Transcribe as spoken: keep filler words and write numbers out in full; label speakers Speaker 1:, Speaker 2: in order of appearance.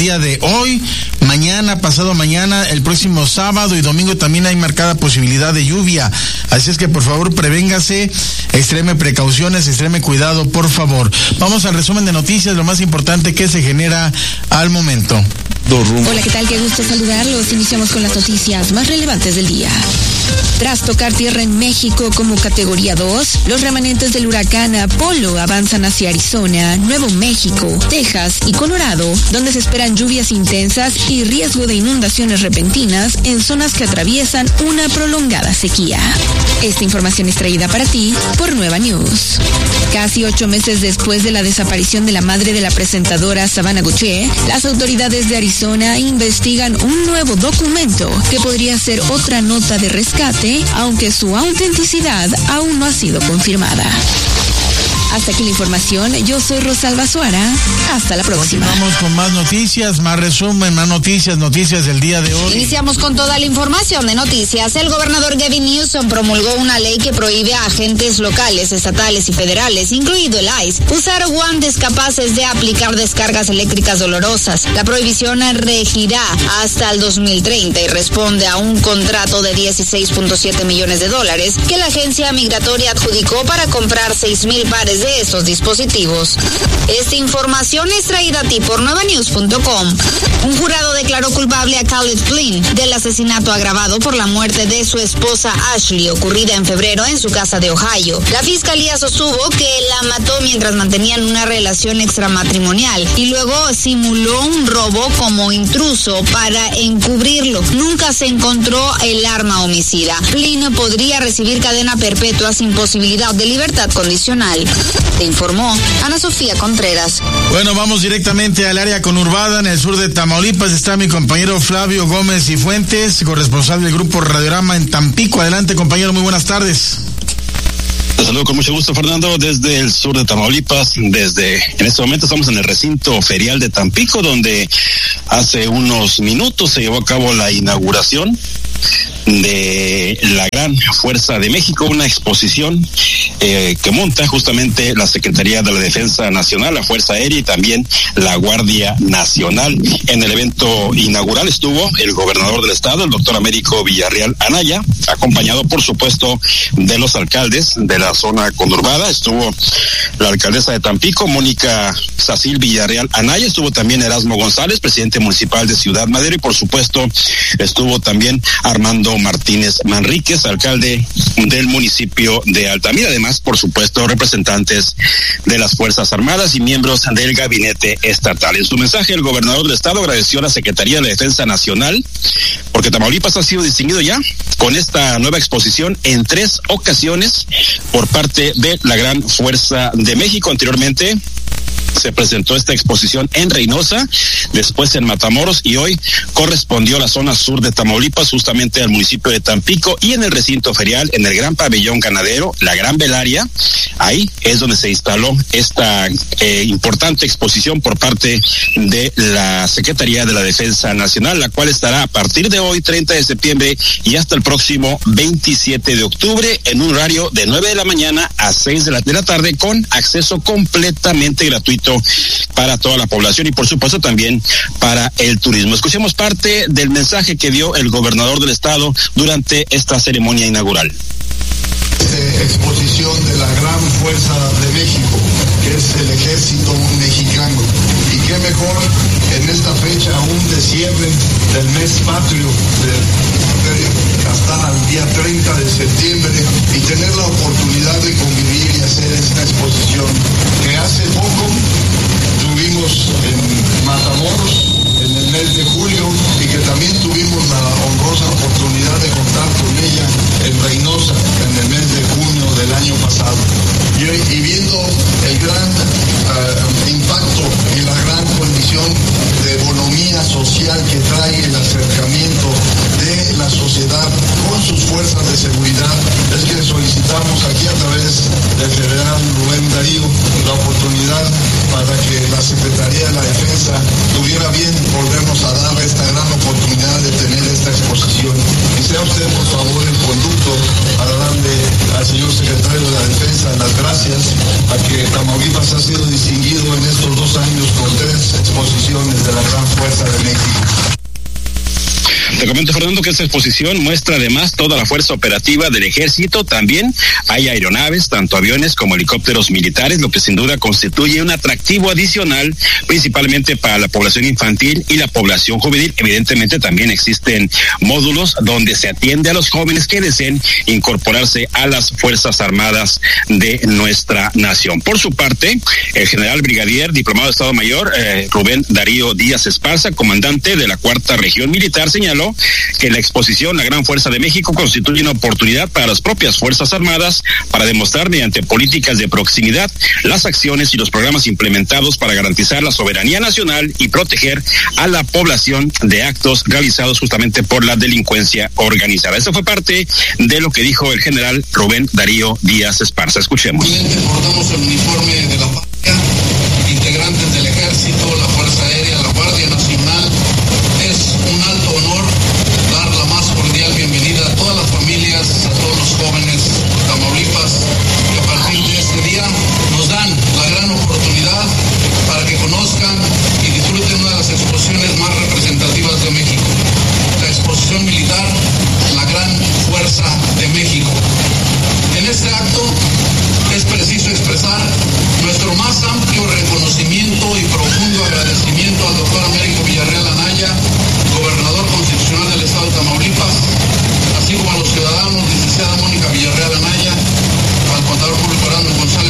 Speaker 1: día de hoy, mañana, pasado mañana, el próximo sábado y domingo también hay marcada posibilidad de lluvia. Así es que por favor prevéngase, extreme precauciones, extreme cuidado, por favor. Vamos al resumen de noticias, lo más importante que se genera al momento.
Speaker 2: Hola, ¿qué tal? Qué gusto saludarlos. Iniciamos con las noticias más relevantes del día. Tras tocar tierra en México como categoría dos, los remanentes del huracán Apolo avanzan hacia Arizona, Nuevo México, Texas y Colorado, donde se esperan lluvias intensas y riesgo de inundaciones repentinas en zonas que atraviesan una prolongada sequía. Esta información es traída para ti por Nueva News. Casi ocho meses después de la desaparición de la madre de la presentadora Savannah Gutierrez, las autoridades de Arizona investigan un nuevo documento que podría ser otra nota de rescate, aunque su autenticidad aún no ha sido confirmada. Hasta aquí la información. Yo soy Rosalba Suara. Hasta la próxima.
Speaker 1: Vamos con más noticias, más resumen, más noticias, noticias del día de hoy.
Speaker 3: Iniciamos con toda la información de noticias. El gobernador Gavin Newsom promulgó una ley que prohíbe a agentes locales, estatales y federales, incluido el I C E, usar guantes capaces de aplicar descargas eléctricas dolorosas. La prohibición regirá hasta el dos mil treinta y responde a un contrato de dieciséis punto siete millones de dólares que la agencia migratoria adjudicó para comprar seis mil pares de estos dispositivos. Esta información es traída a ti por nueva news punto com. Un jurado declaró culpable a Khaled Flynn del asesinato agravado por la muerte de su esposa Ashley, ocurrida en febrero en su casa de Ohio. La fiscalía sostuvo que la mató mientras mantenían una relación extramatrimonial y luego simuló un robo como intruso para encubrirlo. Nunca se encontró el arma homicida. Flynn podría recibir cadena perpetua sin posibilidad de libertad condicional. Te informó Ana Sofía Contreras.
Speaker 1: Bueno, vamos directamente al área conurbada en el sur de Tamaulipas. Está mi compañero Flavio Gómez y Fuentes, corresponsal del grupo Radiorama en Tampico. Adelante, compañero, muy buenas tardes.
Speaker 4: Te saludo con mucho gusto, Fernando, desde el sur de Tamaulipas. Desde en este momento estamos en el recinto ferial de Tampico, donde hace unos minutos se llevó a cabo la inauguración de la Gran Fuerza de México, una exposición eh, que monta justamente la Secretaría de la Defensa Nacional, la Fuerza Aérea y también la Guardia Nacional. En el evento inaugural estuvo el gobernador del estado, el doctor Américo Villarreal Anaya, acompañado por supuesto de los alcaldes de la zona conurbada. Estuvo la alcaldesa de Tampico, Mónica Sacil Villarreal Anaya, estuvo también Erasmo González, presidente municipal de Ciudad Madero, y por supuesto estuvo también Armando Martínez Manríquez, alcalde del municipio de Altamira. Además, por supuesto, representantes de las Fuerzas Armadas y miembros del gabinete estatal. En su mensaje, el gobernador del estado agradeció a la Secretaría de la Defensa Nacional porque Tamaulipas ha sido distinguido ya con esta nueva exposición en tres ocasiones por parte de la Gran Fuerza de México. Anteriormente se presentó esta exposición en Reynosa, después en Matamoros y hoy correspondió a la zona sur de Tamaulipas, justamente al municipio de Tampico, y en el recinto ferial, en el gran pabellón ganadero, la Gran Velaria. Ahí es donde se instaló esta eh, importante exposición por parte de la Secretaría de la Defensa Nacional, la cual estará a partir de hoy, treinta de septiembre, y hasta el próximo veintisiete de octubre, en un horario de nueve de la mañana a seis de la, de la tarde, con acceso completamente gratuito para toda la población y por supuesto también para el turismo. Escuchemos parte del mensaje que dio el gobernador del estado durante esta ceremonia inaugural.
Speaker 5: Exposición de la Gran Fuerza de México, que es el ejército mexicano, y qué mejor en esta fecha aún de cierre del mes patrio, de, de, hasta el día treinta de septiembre, y tener la oportunidad de convivir y hacer esta exposición que hace poco tuvimos en Matamoros en el mes de julio y que también tuvimos la honrosa oportunidad de contar con ella en Reynosa en el mes de junio del año pasado. Y, y viendo el gran uh, impacto y la gran condición de economía social que trae el acercamiento de la sociedad con sus fuerzas de seguridad, es que solicitamos aquí a través del general Rubén Darío la oportunidad para que la Secretaría de la Defensa tuviera bien volvernos a dar esta gran oportunidad de tener esta exposición. Y sea usted, por favor, el conducto para darle al señor secretario de la Defensa las gracias a que Tamaulipas ha sido distinguido en estos dos años con tres exposiciones de la Gran Fuerza de México.
Speaker 4: Te comento, Fernando, que esta exposición muestra además toda la fuerza operativa del ejército. También hay aeronaves, tanto aviones como helicópteros militares, lo que sin duda constituye un atractivo adicional, principalmente para la población infantil y la población juvenil. Evidentemente también existen módulos donde se atiende a los jóvenes que deseen incorporarse a las Fuerzas Armadas de nuestra nación. Por su parte, el general brigadier diplomado de Estado Mayor, eh, Rubén Darío Díaz Esparza, comandante de la Cuarta Región Militar, señaló que la exposición La Gran Fuerza de México constituye una oportunidad para las propias Fuerzas Armadas para demostrar mediante políticas de proximidad las acciones y los programas implementados para garantizar la soberanía nacional y proteger a la población de actos realizados justamente por la delincuencia organizada. Eso fue parte de lo que dijo el general Rubén Darío Díaz Esparza. Escuchemos.
Speaker 5: Portamos el uniforme de la patria